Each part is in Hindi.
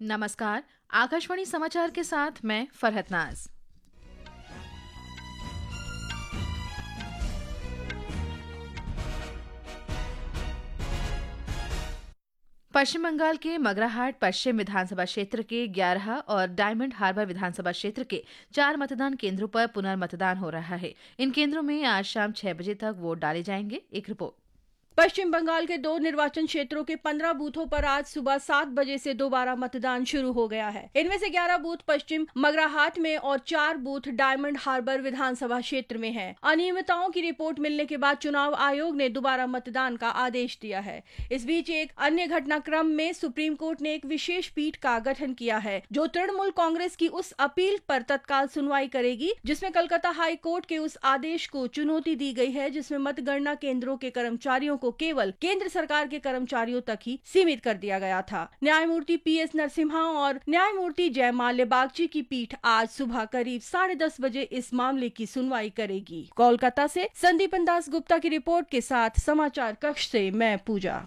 नमस्कार। आकाशवाणी समाचार के साथ मैं फरहत नाज। पश्चिम बंगाल के मगराहाट पश्चिम विधानसभा क्षेत्र के 11 और डायमंड हार्बर विधानसभा क्षेत्र के 4 मतदान केंद्रों पर पुनर्मतदान हो रहा है। इन केंद्रों में आज शाम 6 बजे तक वोट डाले जाएंगे। एक रिपोर्ट। पश्चिम बंगाल के 2 निर्वाचन क्षेत्रों के 15 बूथों पर आज सुबह 7 बजे से दोबारा मतदान शुरू हो गया है। इनमें से 11 बूथ पश्चिम मगराहाट में और 4 बूथ डायमंड हार्बर विधानसभा क्षेत्र में हैं। अनियमितताओं की रिपोर्ट मिलने के बाद चुनाव आयोग ने दोबारा मतदान का आदेश दिया है। इस बीच एक अन्य घटनाक्रम में सुप्रीम कोर्ट ने एक विशेष पीठ का गठन किया है, जो तृणमूल कांग्रेस की उस अपील पर तत्काल सुनवाई करेगी जिसमें कलकत्ता हाई कोर्ट के उस आदेश को चुनौती दी गई है जिसमें मतगणना केंद्रों के कर्मचारियों को केवल केंद्र सरकार के कर्मचारियों तक ही सीमित कर दिया गया था। न्यायमूर्ति पीएस नरसिम्हा और न्यायमूर्ति जयमाल्य बागची की पीठ आज सुबह करीब 10:30 बजे इस मामले की सुनवाई करेगी। कोलकाता से संदीपन दास गुप्ता की रिपोर्ट के साथ समाचार कक्ष से मैं पूजा।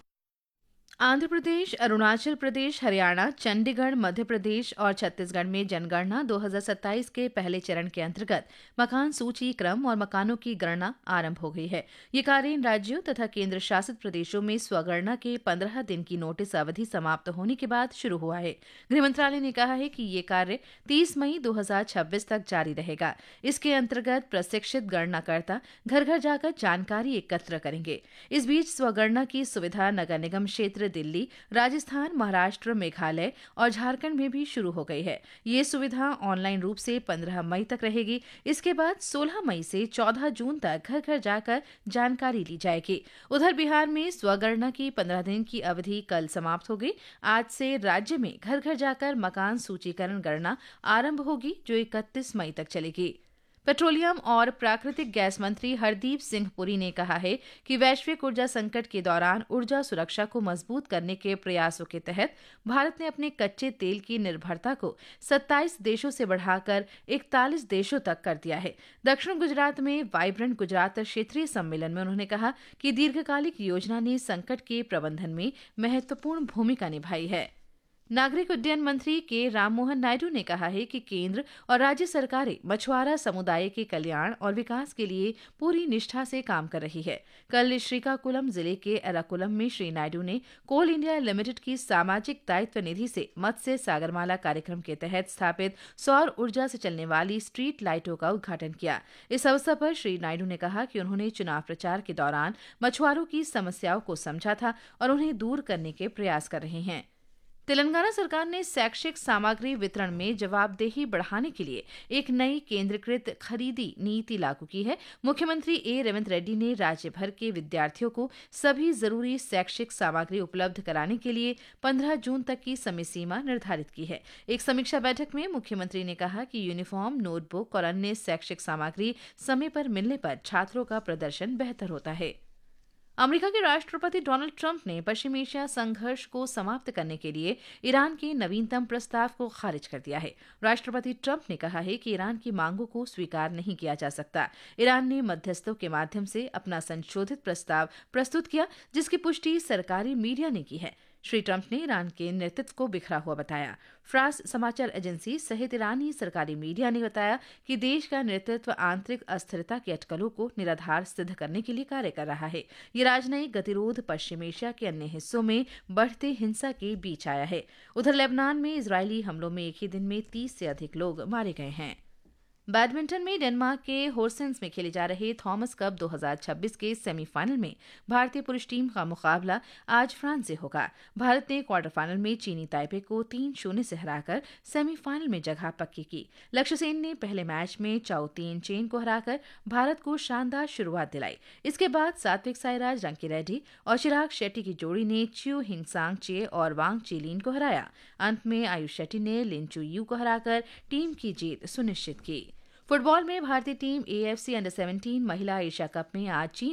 आंध्र प्रदेश, अरुणाचल प्रदेश, हरियाणा, चंडीगढ़, मध्य प्रदेश और छत्तीसगढ़ में जनगणना 2027 के पहले चरण के अंतर्गत मकान सूची क्रम और मकानों की गणना आरंभ हो गई है। ये कार्य इन राज्यों तथा केंद्र शासित प्रदेशों में स्वगणना के 15 दिन की नोटिस अवधि समाप्त होने के बाद शुरू हुआ है। गृह मंत्रालय ने कहा है कि ये कार्य 30 मई 2026 तक जारी रहेगा। इसके अंतर्गत प्रशिक्षित गणनाकर्ता घर घर जाकर जानकारी एकत्र करेंगे। इस बीच स्वगणना की सुविधा नगर निगम क्षेत्र दिल्ली, राजस्थान, महाराष्ट्र, मेघालय और झारखंड में भी शुरू हो गई है। ये सुविधा ऑनलाइन रूप से 15 मई तक रहेगी। इसके बाद 16 मई से 14 जून तक घर घर जाकर जानकारी ली जाएगी। उधर बिहार में स्वगणना की 15 दिन की अवधि कल समाप्त हो गई। आज से राज्य में घर घर जाकर मकान सूचीकरण गणना आरंभ होगी, जो 31 मई तक चलेगी। पेट्रोलियम और प्राकृतिक गैस मंत्री हरदीप सिंह पुरी ने कहा है कि वैश्विक ऊर्जा संकट के दौरान ऊर्जा सुरक्षा को मजबूत करने के प्रयासों के तहत भारत ने अपने कच्चे तेल की निर्भरता को 27 देशों से बढ़ाकर 41 देशों तक कर दिया है। दक्षिण गुजरात में वाइब्रेंट गुजरात क्षेत्रीय सम्मेलन में उन्होंने कहा कि दीर्घकालिक योजना ने संकट के प्रबंधन में महत्वपूर्ण भूमिका निभाई है। नागरिक उड्डयन मंत्री के राममोहन नायडू ने कहा है कि केंद्र और राज्य सरकारें मछुआरा समुदाय के कल्याण और विकास के लिए पूरी निष्ठा से काम कर रही है। कल श्रीकाकुलम जिले के एराकुलम में श्री नायडू ने कोल इंडिया लिमिटेड की सामाजिक दायित्व निधि से मत्स्य सागरमाला कार्यक्रम के तहत स्थापित सौर ऊर्जा से चलने वाली स्ट्रीट लाइटों का उद्घाटन किया। इस अवसर पर श्री नायडू ने कहा कि उन्होंने चुनाव प्रचार के दौरान मछुआरों की समस्याओं को समझा था और उन्हें दूर करने के प्रयास कर रहे हैं। तेलंगाना सरकार ने शैक्षिक सामग्री वितरण में जवाबदेही बढ़ाने के लिए एक नई केंद्रीकृत खरीदी नीति लागू की है। मुख्यमंत्री ए रेवंत रेड्डी ने राज्य भर के विद्यार्थियों को सभी जरूरी शैक्षिक सामग्री उपलब्ध कराने के लिए 15 जून तक की समय सीमा निर्धारित की है। एक समीक्षा बैठक में मुख्यमंत्री ने कहा कि यूनिफॉर्म, नोटबुक और अन्य शैक्षिक सामग्री समय पर मिलने पर छात्रों का प्रदर्शन बेहतर होता है। अमेरिका के राष्ट्रपति डोनाल्ड ट्रंप ने पश्चिम एशिया संघर्ष को समाप्त करने के लिए ईरान के नवीनतम प्रस्ताव को खारिज कर दिया है। राष्ट्रपति ट्रंप ने कहा है कि ईरान की मांगों को स्वीकार नहीं किया जा सकता। ईरान ने मध्यस्थों के माध्यम से अपना संशोधित प्रस्ताव प्रस्तुत किया, जिसकी पुष्टि सरकारी मीडिया ने की है। श्री ट्रंप ने ईरान के नेतृत्व को बिखरा हुआ बताया। फ्रांस समाचार एजेंसी सहित ईरानी सरकारी मीडिया ने बताया कि देश का नेतृत्व आंतरिक अस्थिरता की अटकलों को निराधार सिद्ध करने के लिए कार्य कर रहा है। ये राजनयिक गतिरोध पश्चिम एशिया के अन्य हिस्सों में बढ़ते हिंसा के बीच आया है। उधर लेबनान में इजरायली हमलों में एक ही दिन में 30 से अधिक लोग मारे गए हैं। बैडमिंटन में डेनमार्क के होर्सेंस में खेले जा रहे थॉमस कप 2026 के सेमीफाइनल में भारतीय पुरुष टीम का मुकाबला आज फ्रांस से होगा। भारत ने क्वार्टर फाइनल में चीनी ताइपे को 3-0 से हराकर सेमीफाइनल में जगह पक्की की। लक्ष्य सेन ने पहले मैच में चाओ तीन चेन को हराकर भारत को शानदार शुरुआत दिलाई। इसके बाद सात्विक साईराज रंकीरेड्डी और चिराग शेट्टी की जोड़ी ने च्यू हिंगसांग चे और वांग चीलिन को हराया। अंत में आयुष शेट्टी ने लिन चू यू को हराकर टीम की जीत सुनिश्चित की। फुटबॉल में भारतीय टीम AFC अंडर 17 महिला एशिया कप में आज चीन